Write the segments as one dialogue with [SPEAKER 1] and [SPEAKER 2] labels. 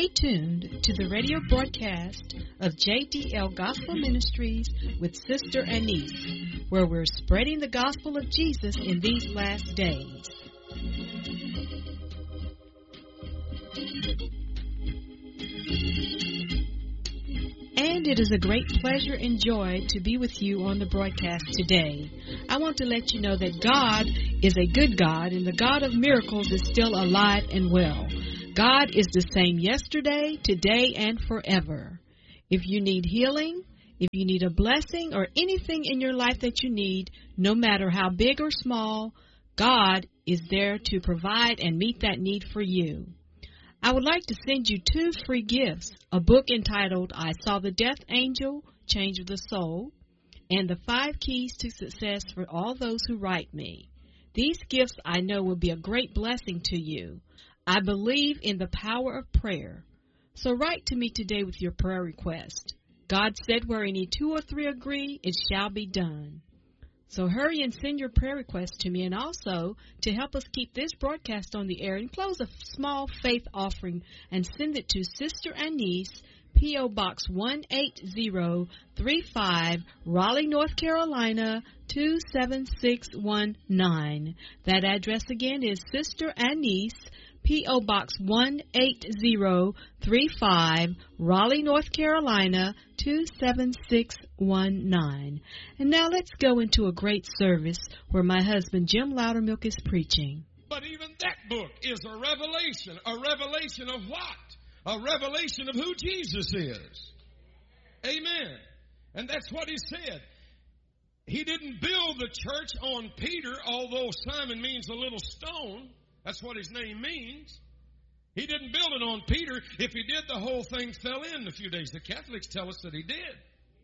[SPEAKER 1] Stay tuned to the radio broadcast of JDL Gospel Ministries with Sister Anise, where we're spreading the gospel of Jesus in these last days. And it is a great pleasure and joy to be with you on the broadcast today. I want to let you know that God is a good God, and the God of miracles is still alive and well. God is the same yesterday, today, and forever. If you need healing, if you need a blessing, or anything in your life that you need, no matter how big or small, God is there to provide and meet that need for you. I would like to send you 2 free gifts, a book entitled I Saw the Death Angel Change the Soul, and the 5 Keys to Success for all those who write me. These gifts I know will be a great blessing to you. I believe in the power of prayer. So write to me today with your prayer request. God said where any 2 or 3 agree, it shall be done. So hurry and send your prayer request to me, and also to help us keep this broadcast on the air, enclose a small faith offering and send it to Sister Anise, P.O. Box 18035, Raleigh, North Carolina, 27619. That address again is Sister Anise, P.O. Box 18035, Raleigh, North Carolina, 27619. And now let's go into a great service where my husband Jim Loudermilk is preaching.
[SPEAKER 2] But even that book is a revelation. A revelation of what? A revelation of who Jesus is. Amen. And that's what he said. He didn't build the church on Peter, although Simon means a little stone. That's what his name means. He didn't build it on Peter. If he did, the whole thing fell in a few days. The Catholics tell us that he did.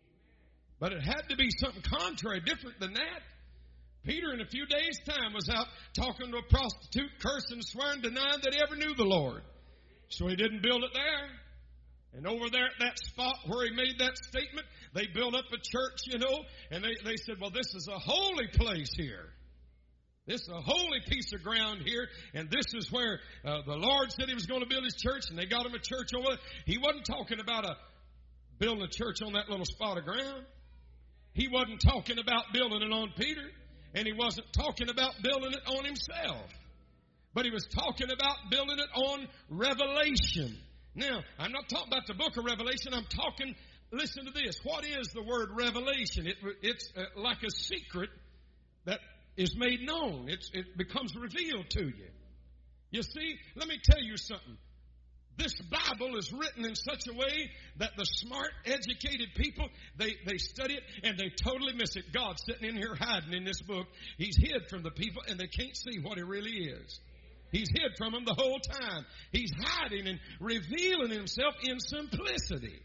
[SPEAKER 2] But it had to be something contrary, different than that. Peter, in a few days' time, was out talking to a prostitute, cursing, swearing, denying that he ever knew the Lord. So he didn't build it there. And over there at that spot where he made that statement, they built up a church, and they said, well, this is a holy place here. This is a holy piece of ground here, and this is where the Lord said he was going to build his church, and they got him a church over there. He wasn't talking about building a church on that little spot of ground. He wasn't talking about building it on Peter, and he wasn't talking about building it on himself. But he was talking about building it on revelation. Now, I'm not talking about the book of Revelation. I'm talking, listen to this. What is the word revelation? It's like a secret that is made known. It becomes revealed to you. You see, let me tell you something. This Bible is written in such a way that the smart, educated people, they study it and they totally miss it. God's sitting in here hiding in this book. He's hid from the people and they can't see what it really is. He's hid from them the whole time. He's hiding and revealing himself in simplicity.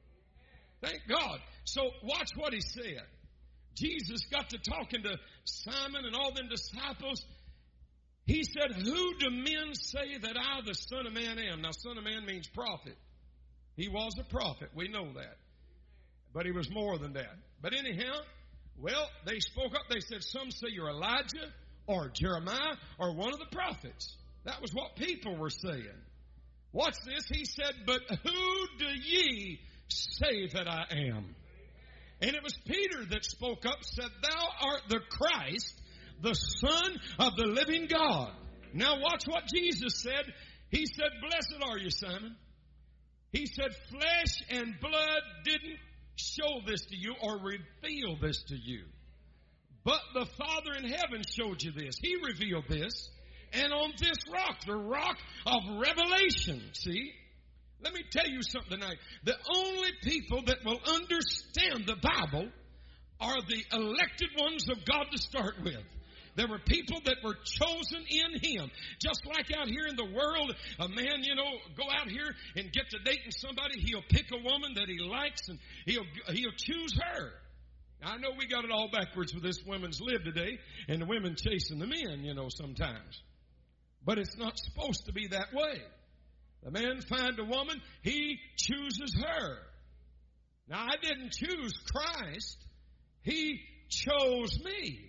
[SPEAKER 2] Thank God. So watch what he said. Jesus got to talking to Simon and all them disciples. He said, who do men say that I, the Son of Man, am? Now, Son of Man means prophet. He was a prophet. We know that. But he was more than that. But anyhow, well, they spoke up. They said, some say you're Elijah or Jeremiah or one of the prophets. That was what people were saying. Watch this. He said, but who do ye say that I am? And it was Peter that spoke up, said, thou art the Christ, the Son of the living God. Now watch what Jesus said. He said, blessed are you, Simon. He said, flesh and blood didn't show this to you or reveal this to you. But the Father in heaven showed you this. He revealed this. And on this rock, the rock of revelation, see? Let me tell you something tonight. The only people that will understand the Bible are the elected ones of God to start with. There were people that were chosen in Him. Just like out here in the world, a man, go out here and get to dating somebody. He'll pick a woman that he likes and he'll choose her. I know we got it all backwards with this women's lib today and the women chasing the men, sometimes. But it's not supposed to be that way. The man finds a woman, he chooses her. Now, I didn't choose Christ. He chose me.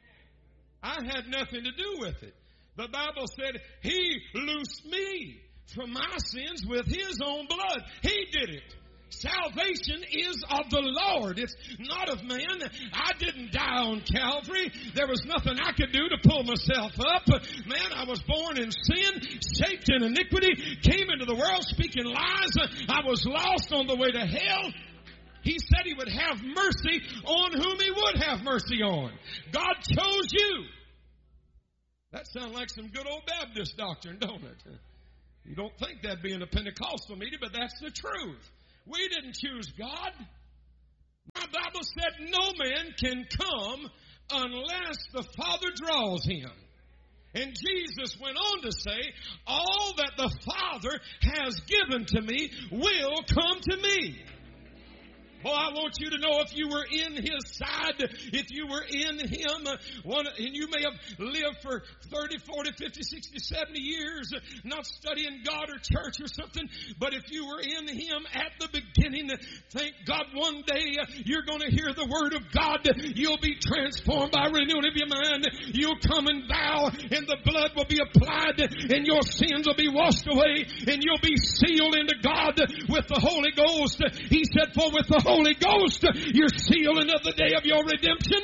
[SPEAKER 2] I had nothing to do with it. The Bible said He loosed me from my sins with His own blood. He did it. Salvation is of the Lord. It's not of man. I didn't die on Calvary. There was nothing I could do to pull myself up. Man, I was born in sin, shaped in iniquity, came into the world speaking lies. I was lost on the way to hell. He said He would have mercy on whom He would have mercy on. God chose you. That sounds like some good old Baptist doctrine, don't it? You don't think that'd be in a Pentecostal meeting, but that's the truth. We didn't choose God. My Bible said no man can come unless the Father draws him. And Jesus went on to say, all that the Father has given to me will come to me. Oh, I want you to know if you were in His side, if you were in Him, and you may have lived for 30, 40, 50, 60, 70 years, not studying God or church or something, but if you were in Him at the beginning, thank God one day you're going to hear the Word of God. You'll be transformed by renewing of your mind. You'll come and bow, and the blood will be applied, and your sins will be washed away, and you'll be sealed into God with the Holy Ghost. He said, for with the Holy Ghost, you're sealed unto the day of your redemption.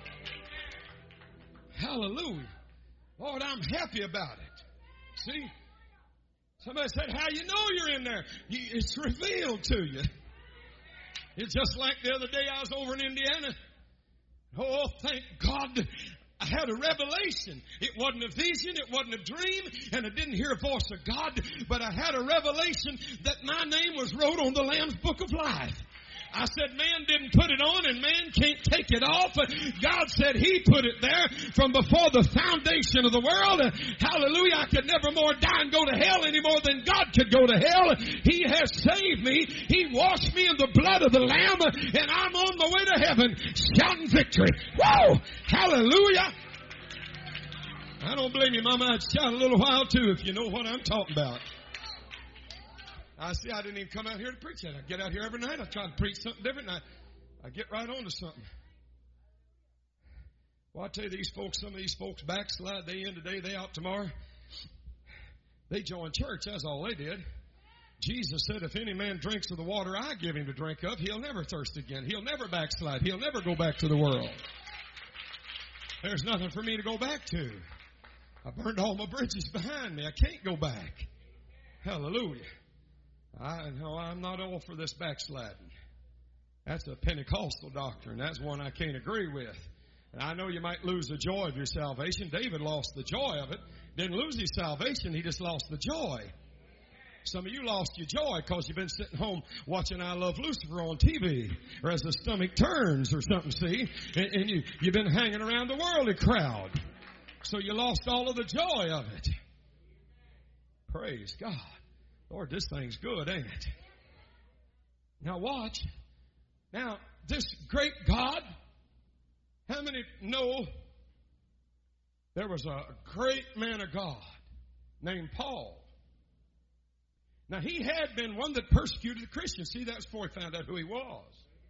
[SPEAKER 2] Hallelujah. Lord, I'm happy about it. See? Somebody said, how you know you're in there? It's revealed to you. It's just like the other day I was over in Indiana. Oh, thank God. I had a revelation. It wasn't a vision. It wasn't a dream. And I didn't hear a voice of God. But I had a revelation that my name was wrote on the Lamb's Book of Life. I said, man didn't put it on and man can't take it off. God said He put it there from before the foundation of the world. Hallelujah. I could never more die and go to hell any more than God could go to hell. He has saved me. He washed me in the blood of the Lamb, and I'm on my way to heaven shouting victory. Whoa! Hallelujah. I don't blame you, Mama. I'd shout a little while too if you know what I'm talking about. I see, I didn't even come out here to preach that. I get out here every night. I try to preach something different, and I get right on to something. Well, I tell you, these folks, some of these folks backslide. They in today, they out tomorrow. They join church. That's all they did. Jesus said, if any man drinks of the water I give him to drink of, he'll never thirst again. He'll never backslide. He'll never go back to the world. There's nothing for me to go back to. I burned all my bridges behind me. I can't go back. Hallelujah. I'm not all for this backsliding. That's a Pentecostal doctrine. That's one I can't agree with. And I know you might lose the joy of your salvation. David lost the joy of it. Didn't lose his salvation. He just lost the joy. Some of you lost your joy because you've been sitting home watching I Love Lucifer on TV or As the Stomach Turns or something, see? And you've been hanging around the worldly crowd. So you lost all of the joy of it. Praise God. Lord, this thing's good, ain't it? Now watch. Now, this great God, how many know there was a great man of God named Paul? Now, he had been one that persecuted the Christians. See, that's before he found out who he was.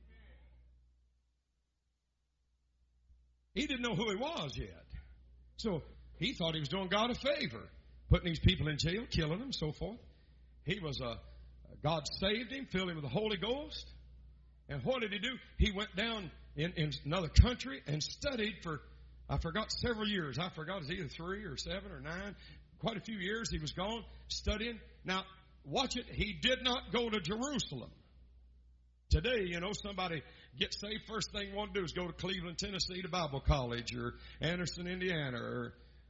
[SPEAKER 2] He didn't know who he was yet. So, he thought he was doing God a favor, putting these people in jail, killing them, so forth. He was God saved him, filled him with the Holy Ghost. And what did he do? He went down in another country and studied for, I forgot, several years. I forgot, it was either 3 or 7 or 9. Quite a few years he was gone studying. Now, watch it. He did not go to Jerusalem. Today, somebody gets saved, first thing they want to do is go to Cleveland, Tennessee to Bible college, or Anderson, Indiana, or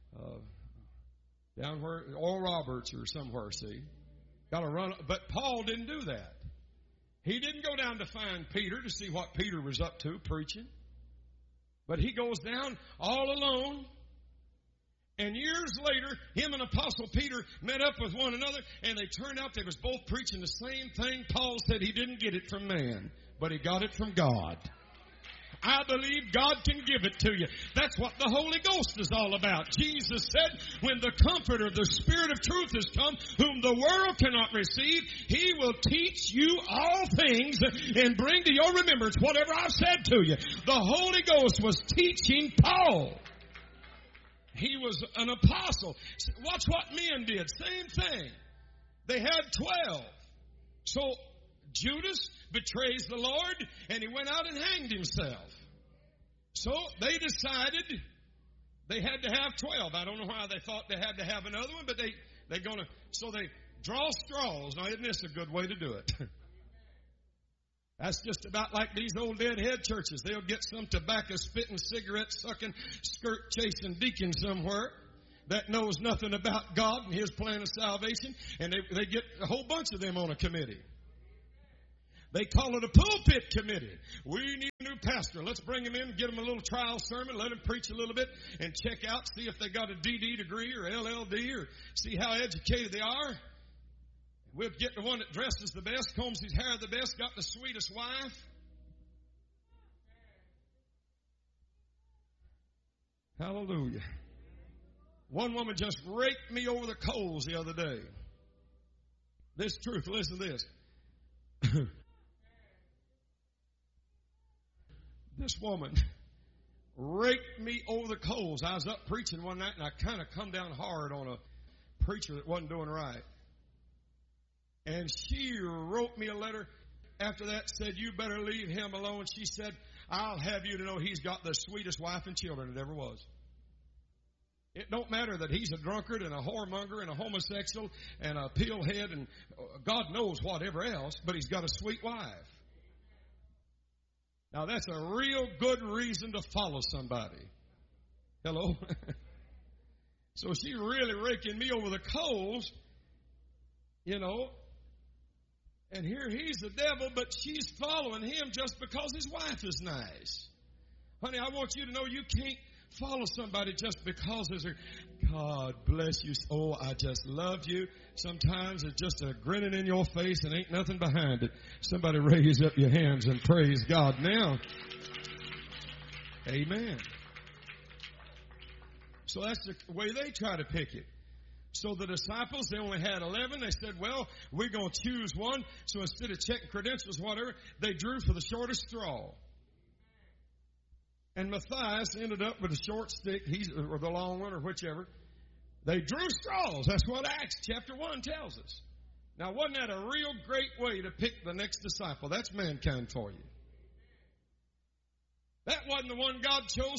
[SPEAKER 2] down where, Oral Roberts or somewhere, see. Got to run. But Paul didn't do that. He didn't go down to find Peter to see what Peter was up to preaching. But he goes down all alone. And years later, him and Apostle Peter met up with one another, and they turned out they was both preaching the same thing. Paul said he didn't get it from man, but he got it from God. I believe God can give it to you. That's what the Holy Ghost is all about. Jesus said, when the Comforter, the Spirit of truth has come, whom the world cannot receive, He will teach you all things and bring to your remembrance whatever I've said to you. The Holy Ghost was teaching Paul. He was an apostle. Watch what men did. Same thing. They had 12. So Judas betrays the Lord, and he went out and hanged himself. So they decided they had to have 12. I don't know why they thought they had to have another one, but so they draw straws. Now, isn't this a good way to do it? That's just about like these old deadhead churches. They'll get some tobacco-spitting, cigarette-sucking, skirt-chasing deacon somewhere that knows nothing about God and His plan of salvation, and they get a whole bunch of them on a committee. They call it a pulpit committee. We need a new pastor. Let's bring him in, get him a little trial sermon, let him preach a little bit, and check out, see if they got a DD degree or LLD, or see how educated they are. We'll get the one that dresses the best, combs his hair the best, got the sweetest wife. Hallelujah. One woman just raked me over the coals the other day. This truth, listen to this. This woman raked me over the coals. I was up preaching one night, and I kind of come down hard on a preacher that wasn't doing right. And she wrote me a letter after that, said, "You better leave him alone." She said, "I'll have you to know he's got the sweetest wife and children it ever was. It don't matter that he's a drunkard and a whoremonger and a homosexual and a pillhead and God knows whatever else, but he's got a sweet wife." Now, that's a real good reason to follow somebody. Hello? So she really raking me over the coals, you know. And here he's the devil, but she's following him just because his wife is nice. Honey, I want you to know you can't follow somebody just because there's a God bless you. Oh, I just love you. Sometimes it's just a grinning in your face and ain't nothing behind it. Somebody raise up your hands and praise God now. Amen. So that's the way they try to pick it. So the disciples, they only had 11. They said, well, we're going to choose one. So instead of checking credentials, whatever, they drew for the shortest straw. And Matthias ended up with a short stick, or the long one, or whichever. They drew straws. That's what Acts chapter 1 tells us. Now, wasn't that a real great way to pick the next disciple? That's mankind for you. That wasn't the one God chose